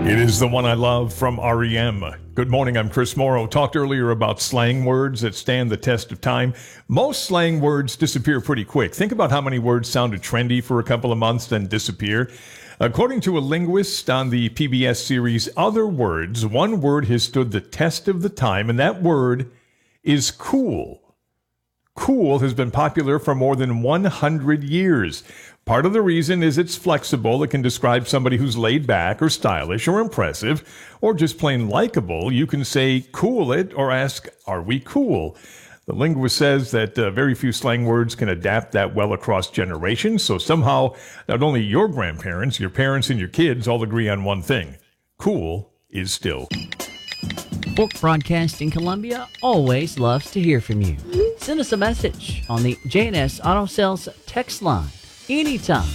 It is the one I love from REM. Good morning, I'm Chris Morrow. Talked earlier about slang words that stand the test of time. Most slang words disappear pretty quick. Think about how many words sounded trendy for a couple of months, then disappear. According to a linguist on the PBS series Other Words, one word has stood the test of the time, and that word is cool. Cool has been popular for more than 100 years. Part of the reason is it's flexible. It can describe somebody who's laid back or stylish or impressive or just plain likable. You can say cool it or ask, are we cool? The linguist says that very few slang words can adapt that well across generations. So somehow, not only your grandparents, your parents, and your kids all agree on one thing. Cool is still. Fork Broadcasting Columbia always loves to hear from you. Send us a message on the J&S Auto Sales text line anytime,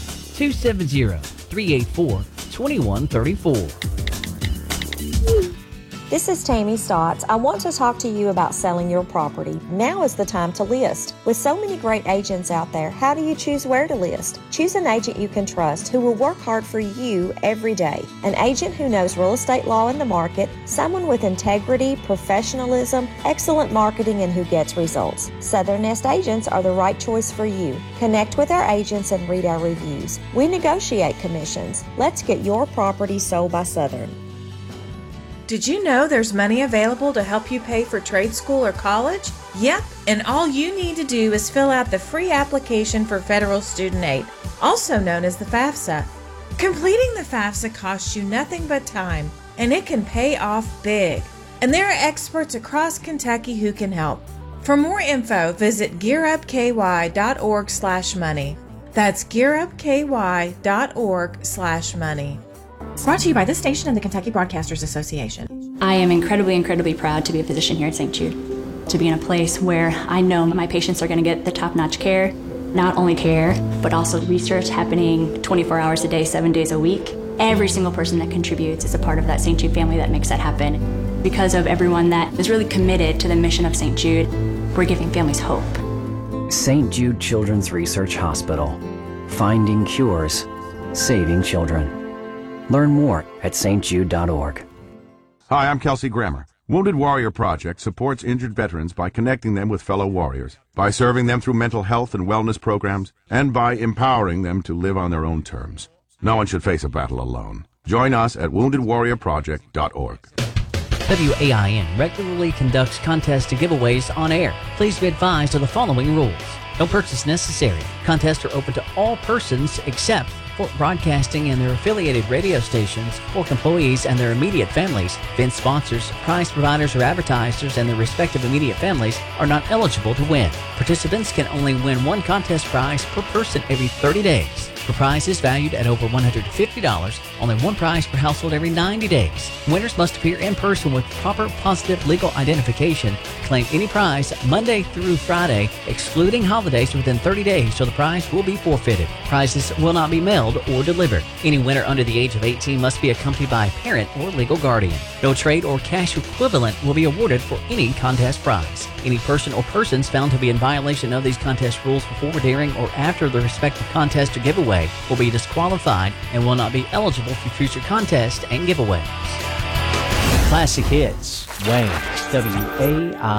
270-384-2134. This is Tammy Stotts. I want to talk to you about selling your property. Now is the time to list. With so many great agents out there, how do you choose where to list? Choose an agent you can trust who will work hard for you every day. An agent who knows real estate law and the market, someone with integrity, professionalism, excellent marketing, and who gets results. Southern Nest agents are the right choice for you. Connect with our agents and read our reviews. We negotiate commissions. Let's get your property sold by Southern. Did you know there's money available to help you pay for trade school or college? Yep, and all you need to do is fill out the free application for federal student aid, also known as the FAFSA. Completing the FAFSA costs you nothing but time, and it can pay off big. And there are experts across Kentucky who can help. For more info, visit gearupky.org/money. That's gearupky.org/money. Brought to you by this station and the Kentucky Broadcasters Association. I am incredibly proud to be a physician here at St. Jude, to be in a place where I know my patients are going to get the top-notch care, not only care, but also research happening 24 hours a day, 7 days a week. Every single person that contributes is a part of that St. Jude family that makes that happen. Because of everyone that is really committed to the mission of St. Jude, we're giving families hope. St. Jude Children's Research Hospital. Finding cures, saving children. Learn more at stjude.org. Hi, I'm Kelsey Grammer. Wounded Warrior Project supports injured veterans by connecting them with fellow warriors, by serving them through mental health and wellness programs, and by empowering them to live on their own terms. No one should face a battle alone. Join us at woundedwarriorproject.org. WAIN regularly conducts contests and giveaways on air. Please be advised of the following rules. No purchase necessary. Contests are open to all persons except Fork Broadcasting and their affiliated radio stations, Fork employees and their immediate families. Event sponsors, prize providers, or advertisers and their respective immediate families are not eligible to win. Participants can only win one contest prize per person every 30 days. For prizes valued at over $150, only one prize per household every 90 days. Winners must appear in person with proper positive legal identification. Claim any prize Monday through Friday, excluding holidays within 30 days, so the prize will be forfeited. Prizes will not be mailed or delivered. Any winner under the age of 18 must be accompanied by a parent or legal guardian. No trade or cash equivalent will be awarded for any contest prize. Any person or persons found to be in violation of these contest rules before, during, or after the respective contest or giveaway will be disqualified and will not be eligible for future contests and giveaways. Classic Hits, Wayne, WAI.